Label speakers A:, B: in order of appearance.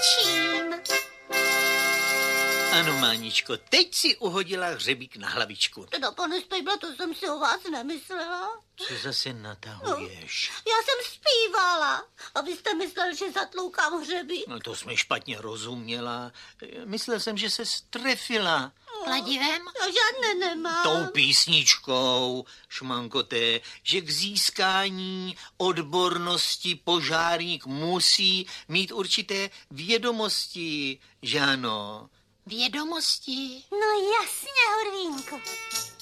A: čím?
B: Ano, Máničko, teď si uhodila hřebík na hlavičku.
A: Teda, pane Stejble, to jsem si o vás nemyslela.
B: Co zase natahuješ?
A: No, já jsem zpívala. A vy jste myslel, že zatloukám hřebík?
B: No to jsme špatně rozuměla. Myslel jsem, že se strefila.
C: Kladivem?
A: Já žádné nemám.
B: Tou písničkou, šmankoté, že k získání odbornosti požárník musí mít určité vědomosti, že ano?
C: Vědomosti?
A: No jasně, Horvínku.